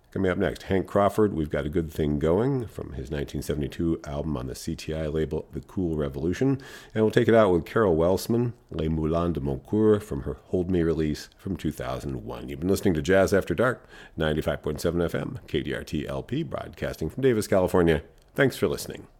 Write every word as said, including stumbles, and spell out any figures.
Coming up next, Hank Crawford, We've Got a Good Thing Going, from his nineteen seventy-two album on the C T I label, The Cool Revolution. And we'll take it out with Carol Welsman, Les Moulins de Mon Coeur, from her Hold Me release from two thousand one. You've been listening to Jazz After Dark, ninety-five point seven F M, K D R T L P, broadcasting from Davis, California. Thanks for listening.